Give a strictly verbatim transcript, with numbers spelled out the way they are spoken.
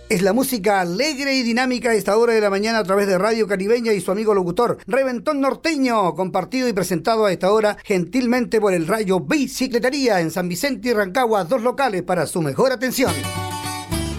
Es la música alegre y dinámica a esta hora de la mañana a través de Radio Caribeña y su amigo locutor Reventón Norteño, compartido y presentado a esta hora gentilmente por el Rayo Bicicletería en San Vicente y Rancagua, dos locales para su mejor atención.